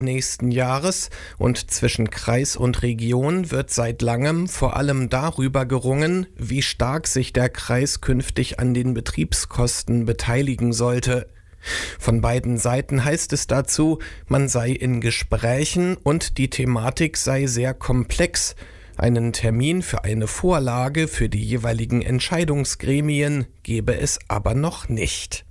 nächsten Jahres und zwischen Kreis und Region wird seit langem vor allem darüber gerungen, wie stark sich der Kreis künftig an den Betriebskosten beteiligen sollte. Von beiden Seiten heißt es dazu, man sei in Gesprächen und die Thematik sei sehr komplex. Einen Termin für eine Vorlage für die jeweiligen Entscheidungsgremien gebe es aber noch nicht.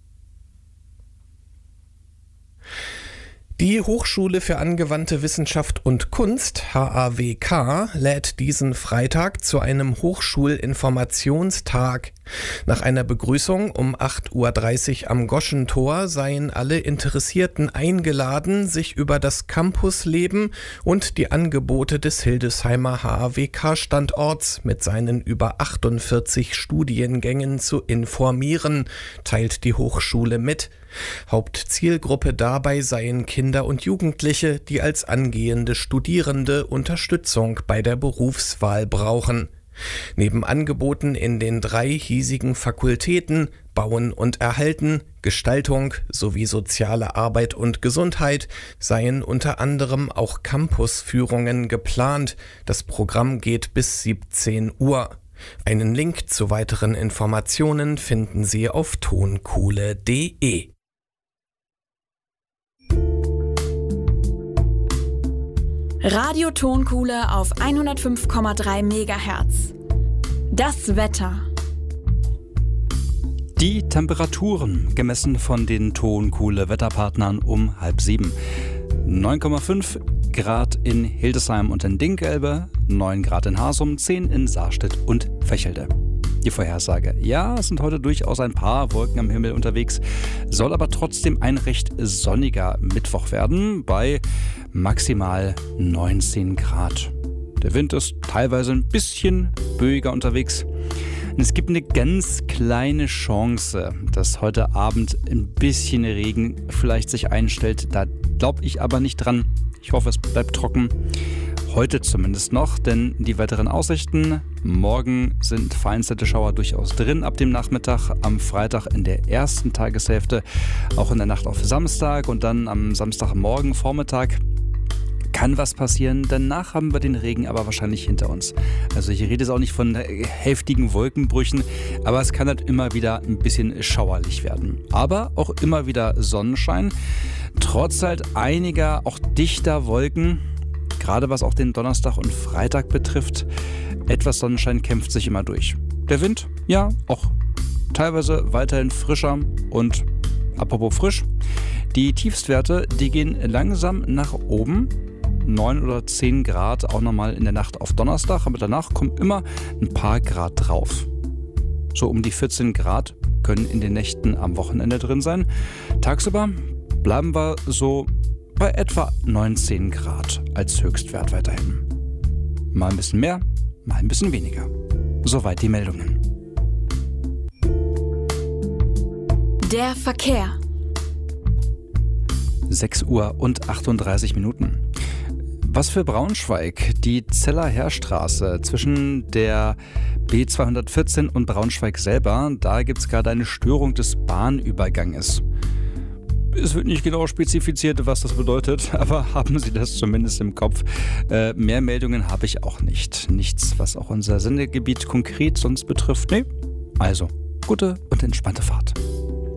Die Hochschule für angewandte Wissenschaft und Kunst, HAWK, lädt diesen Freitag zu einem Hochschulinformationstag. Nach einer Begrüßung um 8.30 Uhr am Goschentor seien alle Interessierten eingeladen, sich über das Campusleben und die Angebote des Hildesheimer HAWK-Standorts mit seinen über 48 Studiengängen zu informieren, teilt die Hochschule mit. Hauptzielgruppe dabei seien Kinder und Jugendliche, die als angehende Studierende Unterstützung bei der Berufswahl brauchen. Neben Angeboten in den 3 hiesigen Fakultäten Bauen und Erhalten, Gestaltung sowie Soziale Arbeit und Gesundheit seien unter anderem auch Campusführungen geplant. Das Programm geht bis 17 Uhr. Einen Link zu weiteren Informationen finden Sie auf tonkuhle.de. Radio Tonkuhle auf 105,3 MHz. Das Wetter. Die Temperaturen gemessen von den Tonkuhle Wetterpartnern um 6:30. 9,5 Grad in Hildesheim und in Dinkelbe, 9 Grad in Hasum, 10 in Saarstedt und Vechelde. Die Vorhersage. Ja, es sind heute durchaus ein paar Wolken am Himmel unterwegs, soll aber trotzdem ein recht sonniger Mittwoch werden bei maximal 19 Grad. Der Wind ist teilweise ein bisschen böiger unterwegs. Und es gibt eine ganz kleine Chance, dass heute Abend ein bisschen Regen vielleicht sich einstellt. Da glaube ich aber nicht dran. Ich hoffe, es bleibt trocken. Heute zumindest noch, denn die weiteren Aussichten: morgen sind vereinzelte Schauer durchaus drin ab dem Nachmittag, am Freitag in der ersten Tageshälfte, auch in der Nacht auf Samstag und dann am Samstagmorgen Vormittag kann was passieren. Danach haben wir den Regen aber wahrscheinlich hinter uns. Also ich rede jetzt auch nicht von heftigen Wolkenbrüchen, aber es kann halt immer wieder ein bisschen schauerlich werden. Aber auch immer wieder Sonnenschein, trotz halt einiger auch dichter Wolken. Gerade was auch den Donnerstag und Freitag betrifft, etwas Sonnenschein kämpft sich immer durch. Der Wind, ja, auch teilweise weiterhin frischer und apropos frisch, die Tiefstwerte, die gehen langsam nach oben. 9 oder 10 Grad auch nochmal in der Nacht auf Donnerstag, aber danach kommen immer ein paar Grad drauf. So um die 14 Grad können in den Nächten am Wochenende drin sein. Tagsüber bleiben wir so bei etwa 19 Grad als Höchstwert weiterhin. Mal ein bisschen mehr, mal ein bisschen weniger. Soweit die Meldungen. Der Verkehr. 6 Uhr und 38 Minuten. Was für Braunschweig? Die Zeller Heerstraße zwischen der B214 und Braunschweig selber, da gibt es gerade eine Störung des Bahnüberganges. Es wird nicht genau spezifiziert, was das bedeutet, aber haben Sie das zumindest im Kopf. Mehr Meldungen habe ich auch nicht. Nichts, was auch unser Sendegebiet konkret sonst betrifft. Nee. Also, gute und entspannte Fahrt.